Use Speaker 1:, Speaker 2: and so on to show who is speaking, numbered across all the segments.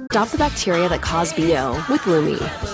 Speaker 1: Stop the bacteria that cause BO with Lumi.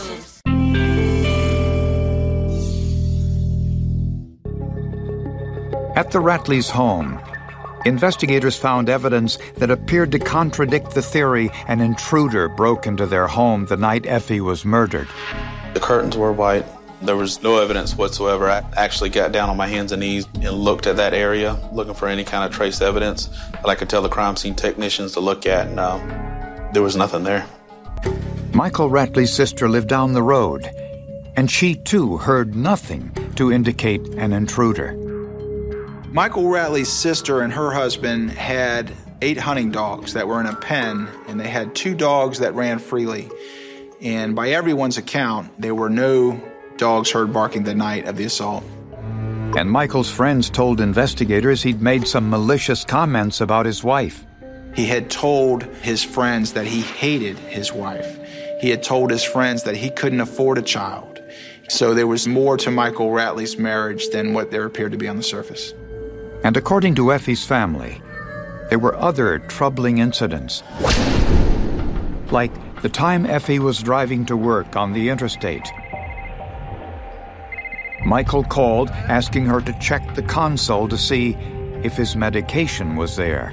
Speaker 2: At the Ratleys' home, investigators found evidence that appeared to contradict the theory an intruder broke into their home the night Effie was murdered.
Speaker 3: The curtains were white. There was no evidence whatsoever. I actually got down on my hands and knees and looked at that area, looking for any kind of trace evidence that I could tell the crime scene technicians to look at, and there was nothing there.
Speaker 2: Michael Ratley's sister lived down the road, and she too heard nothing to indicate an intruder.
Speaker 4: Michael Ratley's sister and her husband had 8 hunting dogs that were in a pen, and they had 2 dogs that ran freely. And by everyone's account, there were no dogs heard barking the night of the assault.
Speaker 2: And Michael's friends told investigators he'd made some malicious comments about his wife.
Speaker 4: He had told his friends that he hated his wife. He had told his friends that he couldn't afford a child. So there was more to Michael Ratley's marriage than what there appeared to be on the surface.
Speaker 2: And according to Effie's family, there were other troubling incidents. Like the time Effie was driving to work on the interstate. Michael called, asking her to check the console to see if his medication was there.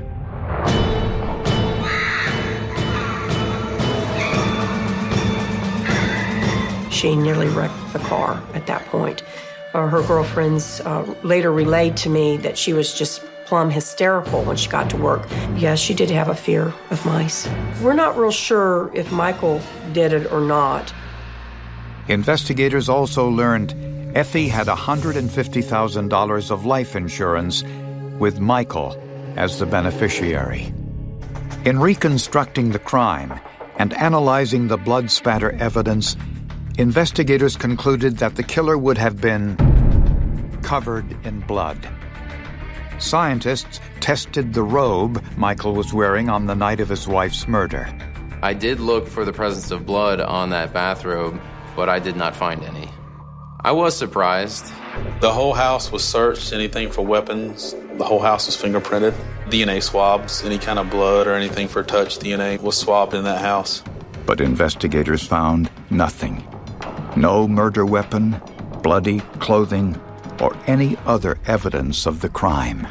Speaker 5: She nearly wrecked the car at that point. Her girlfriends later relayed to me that she was just plumb hysterical when she got to work. Yes, she did have a fear of mice. We're not real sure if Michael did it or not.
Speaker 2: Investigators also learned Effie had $150,000 of life insurance with Michael as the beneficiary. In reconstructing the crime and analyzing the blood spatter evidence, investigators concluded that the killer would have been covered in blood. Scientists tested the robe Michael was wearing on the night of his wife's murder.
Speaker 6: I did look for the presence of blood on that bathrobe, but I did not find any. I was surprised.
Speaker 3: The whole house was searched, anything for weapons. The whole house was fingerprinted. DNA swabs, any kind of blood or anything for touch DNA was swabbed in that house.
Speaker 2: But investigators found nothing. No murder weapon, bloody clothing, or any other evidence of the crime.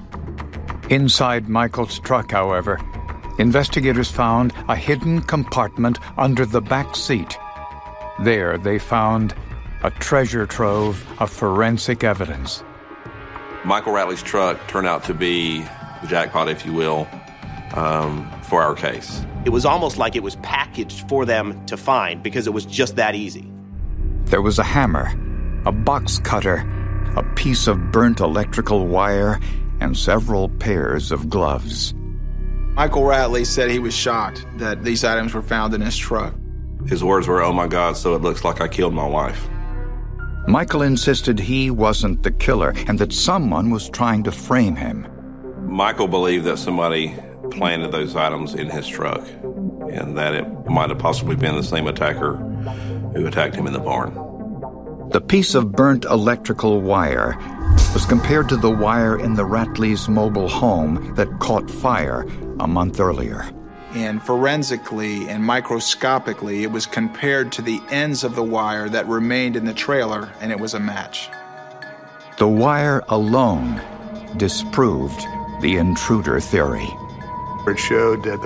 Speaker 2: Inside Michael's truck, however, investigators found a hidden compartment under the back seat. There they found a treasure trove of forensic evidence.
Speaker 7: Michael Ratley's truck turned out to be the jackpot, if you will, for our case.
Speaker 8: It was almost like it was packaged for them to find because it was just that easy.
Speaker 2: There was a hammer, a box cutter, a piece of burnt electrical wire, and several pairs of gloves.
Speaker 4: Michael Ratley said he was shocked that these items were found in his truck.
Speaker 7: His words were, "Oh my God, so it looks like I killed my wife."
Speaker 2: Michael insisted he wasn't the killer and that someone was trying to frame him.
Speaker 7: Michael believed that somebody planted those items in his truck and that it might have possibly been the same attacker who attacked him in the barn.
Speaker 2: The piece of burnt electrical wire was compared to the wire in the Ratleys' mobile home that caught fire a month earlier.
Speaker 4: And forensically and microscopically, it was compared to the ends of the wire that remained in the trailer, and it was a match.
Speaker 2: The wire alone disproved the intruder theory.
Speaker 9: It showed that